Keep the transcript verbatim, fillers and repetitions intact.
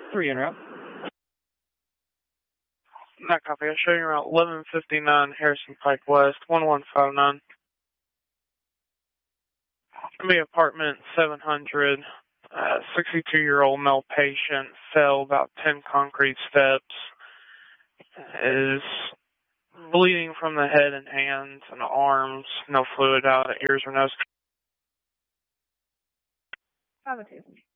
Three en route. Not copy. I'm showing around eleven fifty-nine Harrison Pike West, one one five nine. Me apartment seven hundred. Uh, sixty-two-year-old male patient fell about ten concrete steps. Is bleeding from the head and hands and arms. No fluid out of ears or nose. Five oh two.